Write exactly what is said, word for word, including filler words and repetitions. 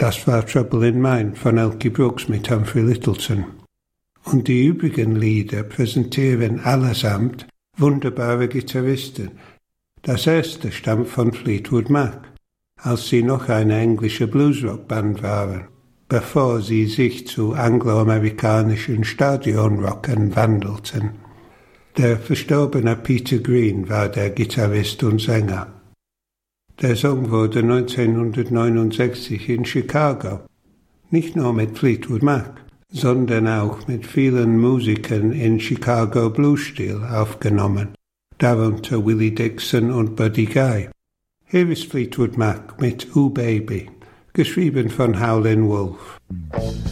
Das war Trouble in Mind von Elkie Brooks mit Humphrey Lyttelton. Und die übrigen Lieder präsentieren allesamt wunderbare Gitarristen. Das erste stammt von Fleetwood Mac, als sie noch eine englische Bluesrock-Band waren, bevor sie sich zu angloamerikanischen Stadionrockern wandelten. Der verstorbene Peter Green war der Gitarrist und Sänger. Der Song wurde neunzehnhundertneunundsechzig in Chicago, nicht nur mit Fleetwood Mac, sondern auch mit vielen Musikern in Chicago Blues-Stil aufgenommen, darunter Willie Dixon und Buddy Guy. Hier ist Fleetwood Mac mit Ooh Baby, geschrieben von Howlin' Wolf.